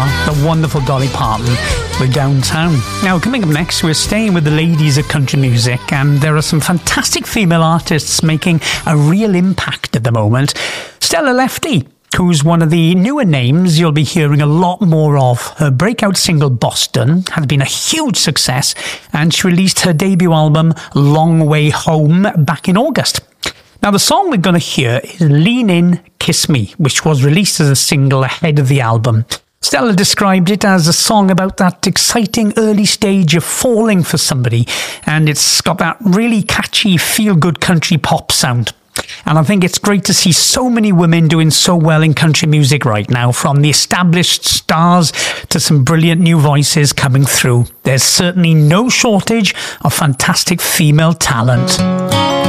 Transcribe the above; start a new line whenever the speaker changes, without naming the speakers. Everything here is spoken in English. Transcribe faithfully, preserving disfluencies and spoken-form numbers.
The wonderful Dolly Parton with Downtown. Now, coming up next, we're staying with the ladies of country music, and there are some fantastic female artists making a real impact at the moment. Stella Lefty, who's one of the newer names you'll be hearing a lot more of. Her breakout single, Boston, has been a huge success, and she released her debut album, Long Way Home, back in August. Now, the song we're going to hear is Lean In, Kiss Me, which was released as a single ahead of the album. Stella described it as a song about that exciting early stage of falling for somebody, and it's got that really catchy, feel-good country pop sound. And I think it's great to see so many women doing so well in country music right now, from the established stars to some brilliant new voices coming through. There's certainly no shortage of fantastic female talent.